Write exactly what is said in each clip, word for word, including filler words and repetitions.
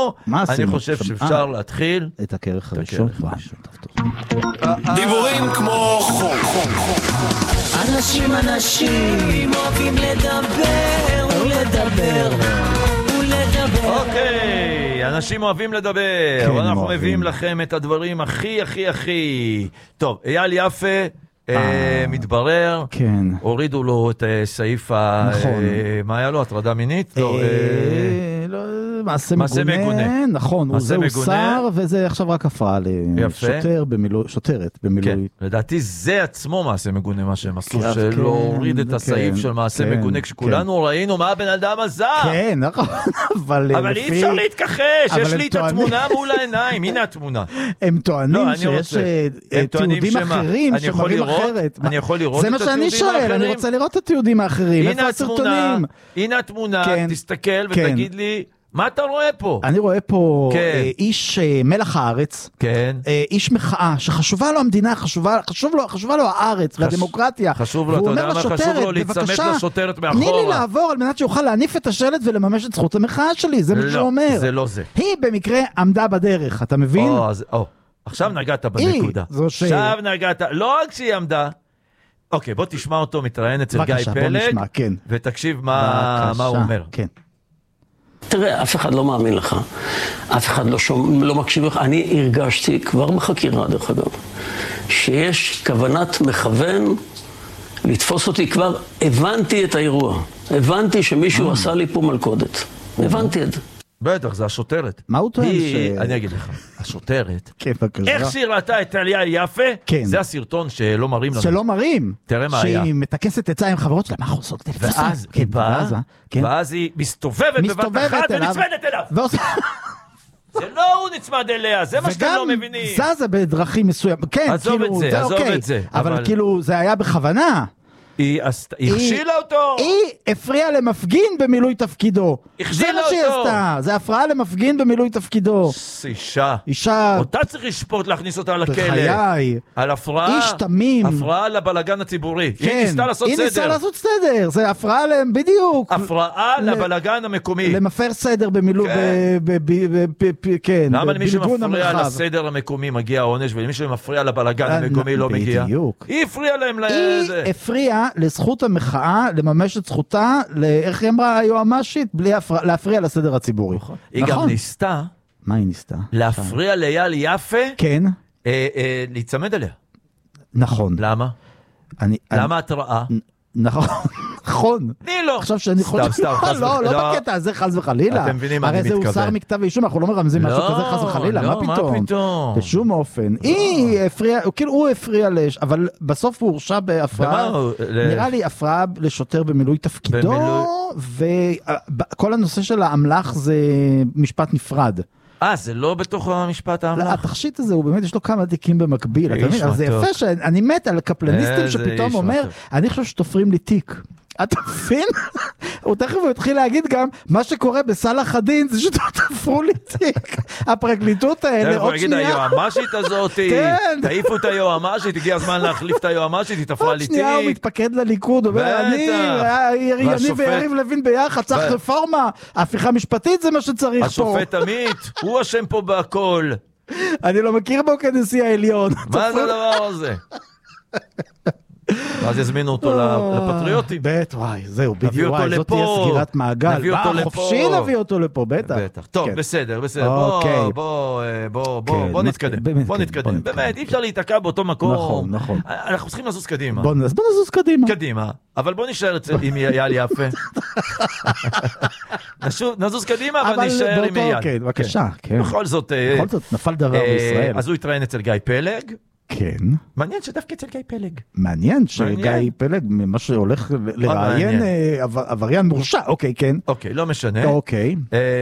עשינו? מה עשינו? אני חושב שאפשר להתחיל את הכרך הראשון. דיבורים כמו חול. אנשים אנשים אוהבים לדבר ולדבר ולדבר. אוקיי, אנשים אוהבים לדבר, אנחנו מביאים לכם את הדברים הכי הכי הכי טוב. אייל יפה מתברר, הורידו לו את סעיף ה... מה היה לו? הטרדה מינית? לא, מעשה מגונה, נכון, זה הוסר, וזה עכשיו רק הפרעה לשוטר במילוי, שוטרת במילוי. לדעתי זה עצמו מעשה מגונה, מה שהם עשו, שלא הוריד את הסעיף של מעשה מגונה, כשכולנו ראינו מה הבן אדם עזר. כן, נכון, אבל... אבל אי אפשר להתכחש, יש לי את התמונה מול העיניים, הנה התמונה. הם טוענים שיש תיעודים אחרים שמראים אחרת. אני יכול לראות את התיעודים האחרים? זה מה שאני שואל, אני רוצה לראות את התיעודים האחרים. איפה הסרטונים? הנה התמונה, תסתכל ותגיד לי, מה אתה רואה פה? אני רואה פה איש מלח הארץ, איש מחאה, שחשובה לו המדינה, חשובה לו הארץ והדמוקרטיה. חשוב לו, אתה יודע מה חשוב לו? להצמד לשוטרת מאחורה. תני לי לעבור על מנת שיוכל להניף את השלט ולממש את זכות המחאה שלי, זה מה שהוא אומר. לא, זה לא זה. היא במקרה עמדה בדרך, אתה מבין? או, עכשיו נגעת בנקודה. עכשיו נגעת, לא רק שהיא עמדה, אוקיי, בוא תשמע אותו מתראיין אצל גיא פלג, ותקשיב מה הוא אומר. כן. תראה, אף אחד לא מאמין לך, אף אחד לא, שומע, לא מקשיב לך. אני הרגשתי כבר בחקירה, דרך אגב, שיש כוונת מכוון לתפוס אותי. כבר הבנתי את האירוע, הבנתי שמישהו עשה לי פה מלכודת, הבנתי את זה. בטח, זה השוטרת. מה הוא טוען ש... אני אגיד לך, השוטרת, איך שהיא ראתה את אייל יפה, זה הסרטון שלא מראים לנו. שלא מראים. תראה מה היה. שהיא מתכסת עצה עם חברות שלה, מה אנחנו עושות? ואז היא באה, ואז היא מסתובבת בבת אחת ונצמדת אליו. זה לא הוא נצמד אליה, זה מה שאתם לא מבינים. וגם זזה בדרכים מסוים. כן, עזוב את זה, עזוב את זה. אבל כאילו, זה היה בכוונה. היא הכשילה אותו. היא הפריעה למפגין במילוי תפקידו. הכשילה אותו. זה מה שהיא עשתה. זה הפרעה למפגין במילוי תפקידו. אישה. אישה. אותה צריך לשפוט להכניס אותה לכלא. בחיי. על הפרעה. איש תמים. הפרעה לבלגן הציבורי. כן. היא ניסתה לעשות סדר. היא ניסתה לעשות סדר. זה הפרעה להם בדיוק. הפרעה לבלגן המקומי. למפר סדר במילוי. כן. למה למי שמפריע לסדר המקומי מגיע העונש, ולמי שמפריע לבלגן המקומי לא מגיע? היא הפריעה להם לזה. היא הפריעה לזכות המחאה, לממש את זכותה, איך היא אמרה היועמ"שית, בלי להפריע לסדר הציבורי. היא גם ניסתה, מה היא ניסתה? להפריע לאייל יפה, כן. להצמד אליה. נכון. למה? למה התראה? נכון, נכון. תני לו. עכשיו שאני חושב... סתם, סתם, לא, לא בקטע הזה חס וחלילה. אתם מבינים מה אני מתכוון. הרי זה הוסר מכתב האישום, אנחנו לא מרמזים משהו כזה חס וחלילה, מה פתאום? בשום אופן. היא הפריעה, כאילו הוא הפריע לש... אבל בסוף הוא הורשע בהפרעה, נראה לי הפרעה לשוטר במילוי תפקידו, וכל הנושא של האמל"ח זה משפט נפרד. אה, זה לא בתוך המשפט האמל"ח? התכשיט הזה, הוא באמת, יש לו כמה תיקים במקביל. אתה מבין? אז זה יפה שאני מת על קפלניסטים שפתאום אומר, אני חושב שתופרים לי תיק. אתה מבין? הוא תכף הוא התחיל להגיד גם, מה שקורה בסלח הדין, זה שתפרו לי תיק. הפרקליטות האלה, עוד שנייה. הוא יגיד, היועמ"שית הזאת, תעיפו את היועמ"שית, הגיע הזמן להחליף את היועמ"שית, היא תפרה לי תיק. עוד שנייה הוא מתפקד לליכוד, אומר, אני, אני ויריב לוין ביחד, צריך רפורמה, ההפיכה משפטית זה מה שצריך פה. השופט עמית, הוא אשם פה בהכל. אני לא מכיר בו כנשיא העליון. מה זה הדבר הזה? ואז יזמינו אותו לפטריוטים. בטח, וואי, זהו, בדיוק, וואי, זאת תהיה סגירת מעגל. בא, חופשי נביא אותו לפה, בטח. טוב, בסדר, בסדר, בוא נתקדם, בוא נתקדם. באמת, אי אפשר להתעקע באותו מקום. נכון, נכון. אנחנו צריכים לזוז קדימה. בוא נזוז קדימה. קדימה, אבל בוא נשאר עם אייל יפה. נזוז קדימה, אבל נשאר עם אייל. כן, בבקשה. בכל זאת, נפל דבר בישראל. אז הוא התראיין אצל גיא פלג. כן. מעניין שדווקא אצל גיא פלג. מעניין שגיא פלג, ממה שהולך לראיין עבריין מורשע. אוקיי, כן. אוקיי, לא משנה. אוקיי.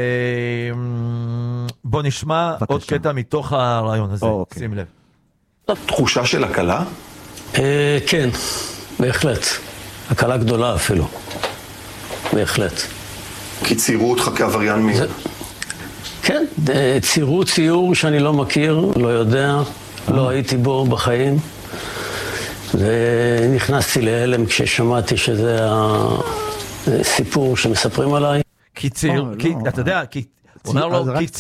בוא נשמע עוד קטע מתוך הרעיון הזה. שים לב. תחושה של הקלה? כן, בהחלט. הקלה גדולה אפילו. בהחלט. כי ציירו אותך כעבריין מין. כן, ציירו ציור שאני לא מכיר, לא יודע. לא הייתי בו בחיים, ונכנסתי להלם כששמעתי שזה הסיפור שמספרים עליי. כי ציר, אתה יודע, הוא אומר לו, כי